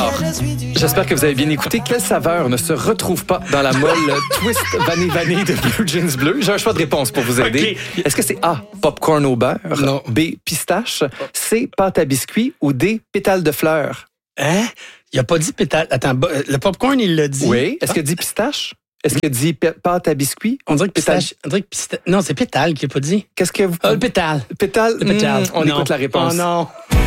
Alors, j'espère que vous avez bien écouté. Quelle saveur ne se retrouve pas dans la molle Twist Vanille de Blue Jeans Bleu? J'ai un choix de réponse pour vous aider. Okay. Est-ce que c'est A, popcorn au beurre, Non. B, pistache, C, pâte à biscuits ou D, pétales de fleurs? Hein? Il a pas dit pétale. Attends, le popcorn, il l'a dit. Oui. Est-ce qu'il dit pistache? Est-ce qu'il dit pâte à biscuits? On dirait que pistache. Non, c'est pétale qu'il a pas dit. Qu'est-ce que vous... Le pétale. Pétale? Le pétale. On écoute la réponse. Oh non.